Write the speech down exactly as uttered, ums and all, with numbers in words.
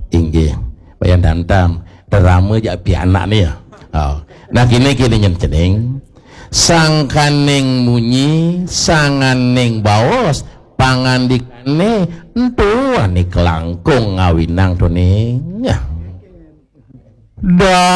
inggih bayan dantam drama jak pianak nih ya. Oh. Nah kini kini nyencening sangkaning munyi sanganing baos pangandikane entu ani kelangkung ngawinang tuning.